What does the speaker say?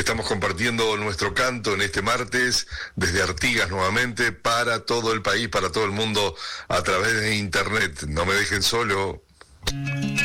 Estamos compartiendo nuestro canto en este martes desde Artigas nuevamente para todo el país, para todo el mundo a través de internet. No me dejen solo.